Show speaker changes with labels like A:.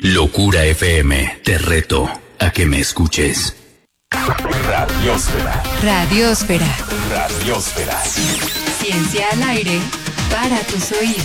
A: Locura FM, te reto a que me escuches.
B: Radiósfera.
C: Radiósfera.
B: Radiósfera.
C: Ciencia al aire para tus oídos.